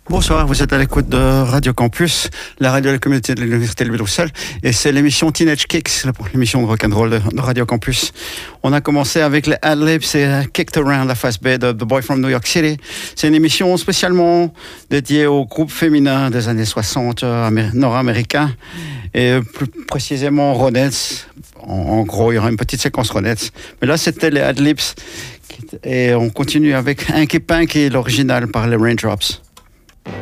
Bonsoir, vous êtes à l'écoute de Radio Campus, la radio de la communauté de l'Université de Bruxelles, et c'est l'émission Teenage Kicks, l'émission de rock'n'roll de Radio Campus. On a commencé avec les Adlibs et Kicked Around, la face B de The Boy from New York City. C'est une émission spécialement dédiée au groupe féminin des années 60 nord-américains, et plus précisément Ronettes. En gros, il y aura une petite séquence Ronettes. Mais là, c'était les Adlibs, et on continue avec Hanky Panky, l'original par les Raindrops.